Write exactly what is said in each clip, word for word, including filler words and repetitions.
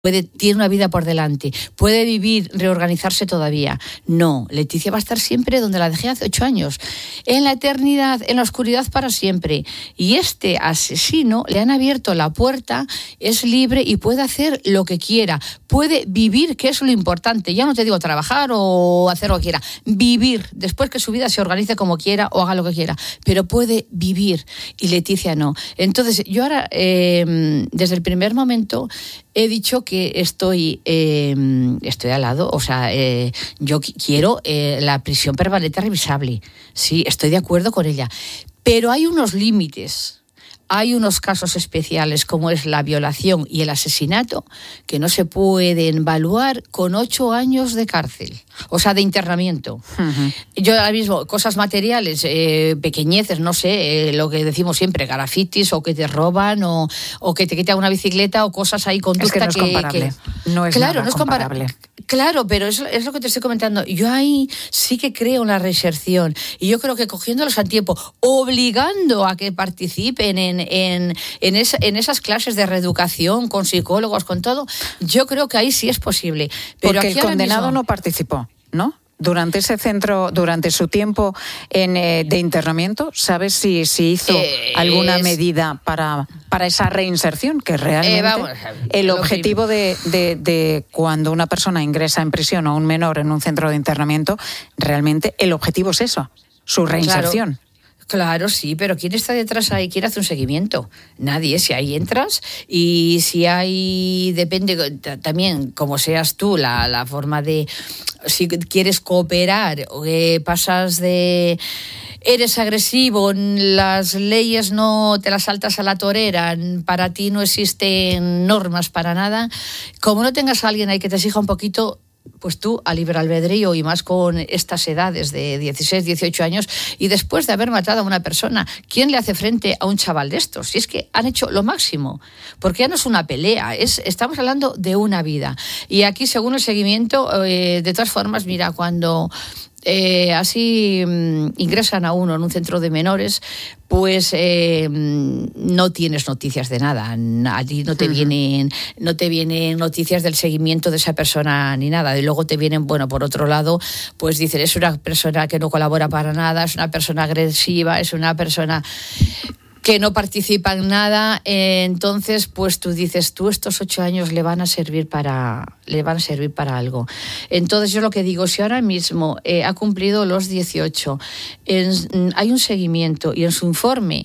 Puede, tiene una vida por delante, puede vivir, reorganizarse todavía. No, Leticia va a estar siempre donde la dejé hace ocho años, en la eternidad, en la oscuridad para siempre. Y este asesino le han abierto la puerta, es libre y puede hacer lo que quiera, puede vivir, que es lo importante. Ya no te digo trabajar o hacer lo que quiera, vivir, después que su vida se organice como quiera o haga lo que quiera, pero puede vivir, y Leticia no. Entonces, yo ahora, eh, desde el primer momento, he dicho que estoy eh, estoy al lado, o sea, eh, yo quiero eh, la prisión permanente revisable. Sí, estoy de acuerdo con ella. Pero hay unos límites, hay unos casos especiales como es la violación y el asesinato que no se pueden evaluar con ocho años de cárcel, o sea, de internamiento. Uh-huh. Yo ahora mismo, cosas materiales, eh, pequeñeces, no sé, eh, lo que decimos siempre, grafitis o que te roban o, o que te quitan una bicicleta o cosas ahí, conducta es que no es que, comparable. Que, no es claro, nada no es comparable. comparable. Claro, pero es, es lo que te estoy comentando. Yo ahí sí que creo en la reinserción y yo creo que cogiéndolos a tiempo, obligando a que participen en, en, en, esa, en esas clases de reeducación con psicólogos, con todo, yo creo que ahí sí es posible. Pero porque aquí el condenado mismo... no participó, ¿no? Durante ese centro, durante su tiempo en, eh, de internamiento, ¿sabes si, si hizo eh, alguna es... medida para, para esa reinserción? Que realmente eh, vamos, el objetivo de, de, de cuando una persona ingresa en prisión o un menor en un centro de internamiento, realmente el objetivo es eso, su reinserción. Claro. Claro, sí, pero ¿quién está detrás ahí? ¿Quién hace un seguimiento? Nadie. Si ahí entras y si hay, depende también, como seas tú, la, la forma de, si quieres cooperar, eh, pasas de... Eres agresivo, las leyes no te las saltas a la torera, para ti no existen normas para nada. Como no tengas a alguien ahí que te exija un poquito, pues tú a libre albedrío, y más con estas edades de dieciséis, dieciocho años, y después de haber matado a una persona, ¿quién le hace frente a un chaval de estos? Si es que han hecho lo máximo, porque ya no es una pelea, es, estamos hablando de una vida. Y aquí, según el seguimiento, eh, de todas formas, mira, cuando... Eh, así mm, ingresan a uno en un centro de menores, pues eh, no tienes noticias de nada. A ti no te uh-huh. vienen, no te vienen noticias del seguimiento de esa persona ni nada. Y luego te vienen, bueno, por otro lado, pues dicen, es una persona que no colabora para nada, es una persona agresiva, es una persona que no participa en nada. Eh, entonces, pues tú dices, tú estos ocho años le van a servir para, le van a servir para algo. Entonces, yo lo que digo, si ahora mismo eh, ha cumplido los dieciocho, en, hay un seguimiento y en su informe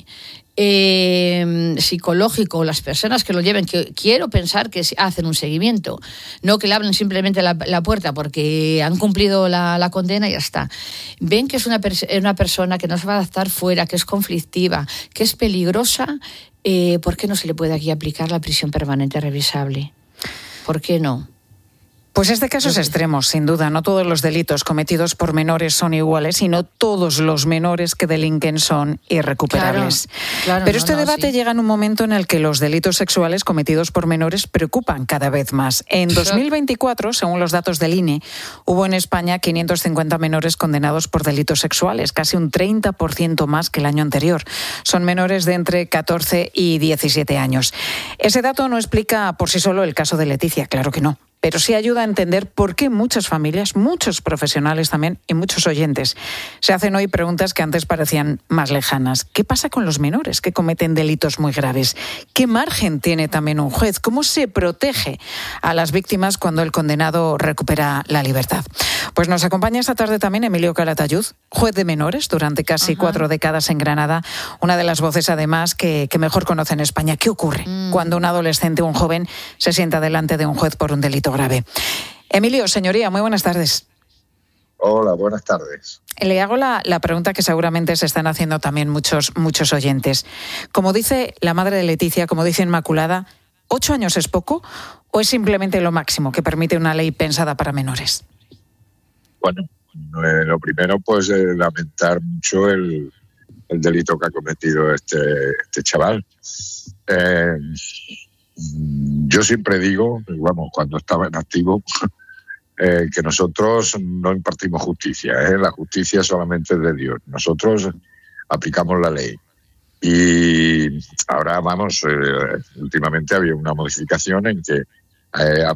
Eh, psicológico, las personas que lo lleven, que quiero pensar que hacen un seguimiento, no que le abren simplemente la, la puerta porque han cumplido la, la condena y ya está. Ven que es una, pers- una persona que no se va a adaptar fuera, que es conflictiva, que es peligrosa, eh, ¿por qué no se le puede aquí aplicar la prisión permanente revisable? ¿Por qué no? Pues este caso es extremo, sin duda. No todos los delitos cometidos por menores son iguales y no todos los menores que delinquen son irrecuperables. Claro, claro, Pero no, este no, debate sí. llega en un momento en el que los delitos sexuales cometidos por menores preocupan cada vez más. En dos mil veinticuatro, según los datos del I N E, hubo en España quinientos cincuenta menores condenados por delitos sexuales, casi un treinta por ciento más que el año anterior. Son menores de entre catorce y diecisiete años. Ese dato no explica por sí solo el caso de Leticia, claro que no. Pero sí ayuda a entender por qué muchas familias, muchos profesionales también y muchos oyentes se hacen hoy preguntas que antes parecían más lejanas. ¿Qué pasa con los menores que cometen delitos muy graves? ¿Qué margen tiene también un juez? ¿Cómo se protege a las víctimas cuando el condenado recupera la libertad? Pues nos acompaña esta tarde también Emilio Calatayud, juez de menores durante casi Ajá. cuatro décadas en Granada, una de las voces además que, que mejor conoce en España. ¿Qué ocurre mm. cuando un adolescente o un joven se sienta delante de un juez por un delito grave? Emilio, señoría, muy buenas tardes. Hola, buenas tardes. Le hago la, la pregunta que seguramente se están haciendo también muchos, muchos oyentes. Como dice la madre de Leticia, como dice Inmaculada, ¿ocho años es poco o es simplemente lo máximo que permite una ley pensada para menores? Bueno, eh, lo primero, pues eh, lamentar mucho el, el delito que ha cometido este, este chaval. Eh, Yo siempre digo, vamos, cuando estaba en activo, eh, que nosotros no impartimos justicia, ¿eh? La justicia solamente es de Dios. Nosotros aplicamos la ley. Y ahora, vamos, eh, últimamente había una modificación en que eh,